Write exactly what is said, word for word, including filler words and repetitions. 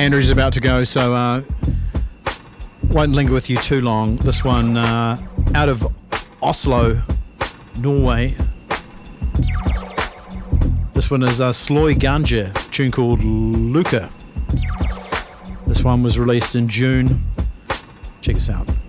Andrew's about to go, so uh, won't linger with you too long. This one uh, out of Oslo, Norway. This one is uh, Sloy Ganja, tune called Luca. This one was released in June. Check this out.